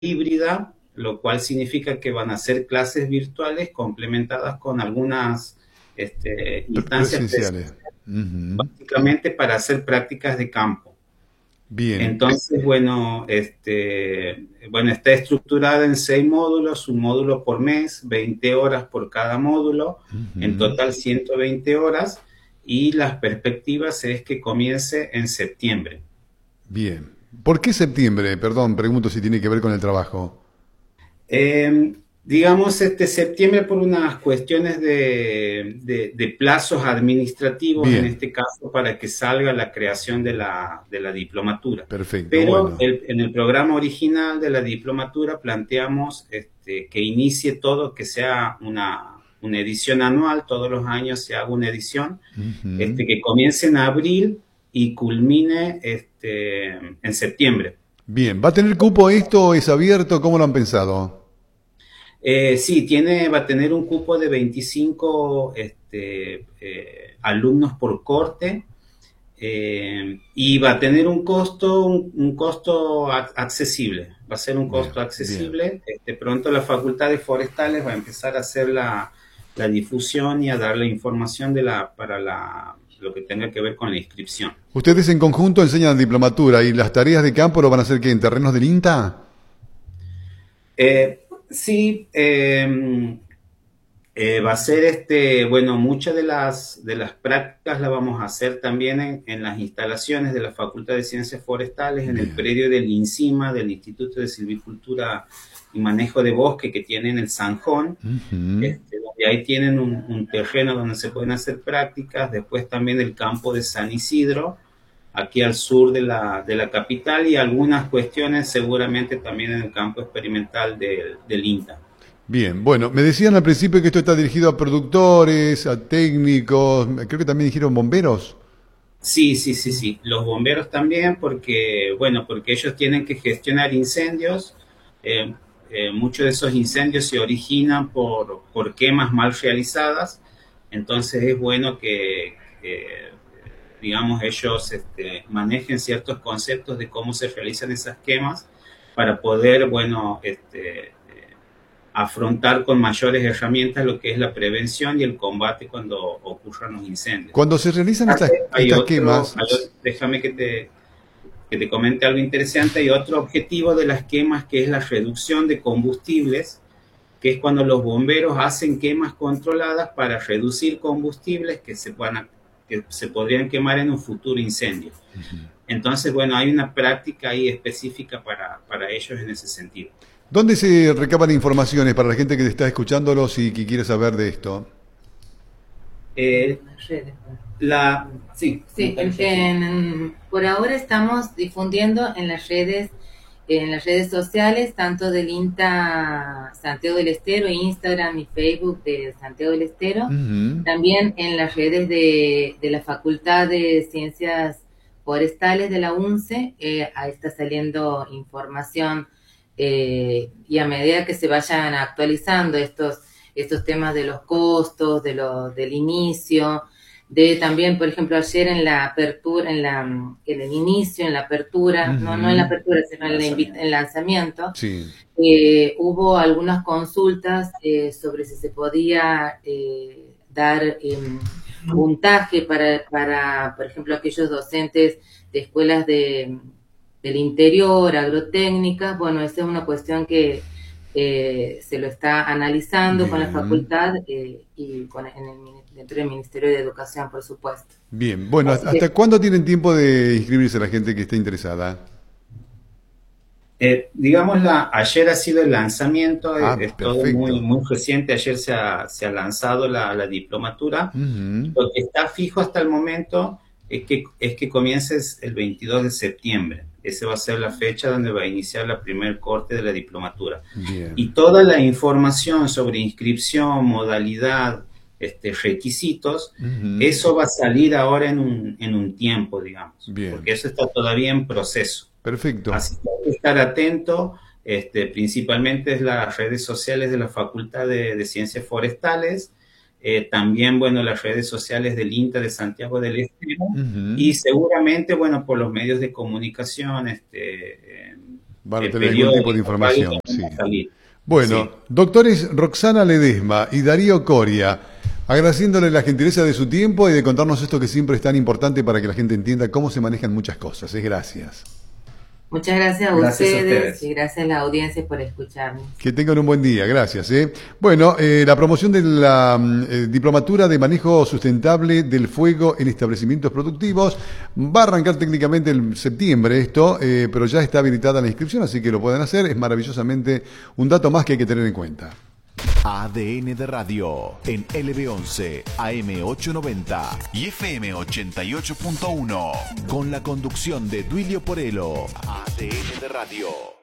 híbrida, lo cual significa que van a ser clases virtuales complementadas con algunas instancias Presenciales. presenciales, Ujú. básicamente para hacer prácticas de campo. Bien. Entonces, bueno, bueno, está estructurada en 6 módulos, un módulo por mes, 20 horas por cada módulo, en Ujú. total 120 horas, y las perspectivas es que comience en septiembre. Bien. ¿Por qué septiembre? Perdón, pregunto si tiene que ver con el trabajo. Digamos, septiembre por unas cuestiones de plazos administrativos, en Bien. este caso, para que salga la creación de la diplomatura. Perfecto. Pero Bueno. en el programa original de la diplomatura planteamos que inicie todo, que sea una edición anual, todos los años se haga una edición, Ujú. que comience en abril y culmine en septiembre. Bien. ¿Va a tener cupo esto? ¿Es abierto? ¿Cómo lo han pensado? Sí, va a tener un cupo de 25 alumnos por corte, y va a tener un costo accesible. Va a ser un Bien. costo Bien. accesible. Pronto la Facultad de Forestales va a empezar a hacer la difusión y a dar la información para lo que tenga que ver con la inscripción. Ustedes en conjunto enseñan diplomatura y las tareas de campo lo van a hacer que en terrenos del INTA. Sí, va a ser bueno, muchas de las prácticas las vamos a hacer también en las instalaciones de la Facultad de Ciencias Forestales, en el Bien. predio del INCIMA, del Instituto de Silvicultura y Manejo de Bosque, que tienen el Zanjón, Ujú. donde ahí tienen un terreno donde se pueden hacer prácticas. Después también el campo de San Isidro, aquí al sur de la capital, y algunas cuestiones seguramente también en el campo experimental del INTA. Bien, bueno, me decían al principio que esto está dirigido a productores, a técnicos, creo que también dijeron bomberos. Sí, sí, sí, sí. Los bomberos también, porque ellos tienen que gestionar incendios. Eh, Muchos de esos incendios se originan por quemas mal realizadas. Entonces es bueno digamos, ellos manejen ciertos conceptos de cómo se realizan esas quemas para poder, bueno, afrontar con mayores herramientas lo que es la prevención y el combate cuando ocurran los incendios. Cuando se realizan Hay estas otro, quemas, déjame que te comente algo interesante. Hay otro objetivo de las quemas, que es la reducción de combustibles, que es cuando los bomberos hacen quemas controladas para reducir combustibles que se podrían quemar en un futuro incendio. Entonces, bueno, hay una práctica ahí específica para ellos en ese sentido. ¿dónde se recaban informaciones para la gente que está escuchándolos y que quiere saber de esto? Eh, sí, Sí, por ahora estamos difundiendo en las redes sociales, tanto del INTA Santiago del Estero, Instagram y Facebook de Santiago del Estero, Ujú. también en las redes de la Facultad de Ciencias Forestales de la UNCE. Ahí está saliendo información, y a medida que se vayan actualizando estos temas de los costos, del inicio, de también, por ejemplo, ayer en la apertura, en el inicio, en la apertura, no en la Ujú. apertura, sino en el lanzamiento, Sí. hubo algunas consultas sobre si se podía dar puntaje para, por ejemplo, aquellos docentes de escuelas del interior, agrotécnicas. Bueno, esa es una cuestión que se lo está analizando con la Bien. facultad, dentro del Ministerio de Educación, por supuesto. Bien. Bueno, Así ¿hasta que cuándo tienen tiempo de inscribirse la gente que esté interesada? Digamos, ayer ha sido el lanzamiento, Ah, es todo muy, perfecto. muy reciente. Ayer se ha lanzado la diplomatura. Ujú. Lo que está fijo hasta el momento es que comiences el 22 de septiembre. Esa va a ser la fecha donde va a iniciar la primer corte de la diplomatura. Bien. Y toda la información sobre inscripción, modalidad, requisitos, Ujú. eso va a salir ahora en un tiempo, digamos, porque Bien. eso está todavía en proceso. Perfecto. Así que hay que estar atento. Principalmente es las redes sociales de la Facultad de Ciencias Forestales, también, bueno, las redes sociales del INTA de Santiago del Estero, Ujú. y seguramente, bueno, por los medios de comunicación, Van a tener algún tipo de información. Sí. Salir. Bueno, Sí. doctores Roxana Ledesma y Darío Coria, agradeciéndole la gentileza de su tiempo y de contarnos esto que siempre es tan importante para que la gente entienda cómo se manejan muchas cosas. Gracias. Muchas gracias a ustedes y gracias a la audiencia por escucharnos. Que tengan un buen día, gracias. Bueno, la promoción de la Diplomatura de Manejo Sustentable del Fuego en Establecimientos Productivos va a arrancar técnicamente en septiembre esto, pero ya está habilitada la inscripción, así que lo pueden hacer. Es maravillosamente un dato más que hay que tener en cuenta. ADN de Radio en LB11, AM890 y FM88.1 con la conducción de Duilio Porello. ADN de Radio.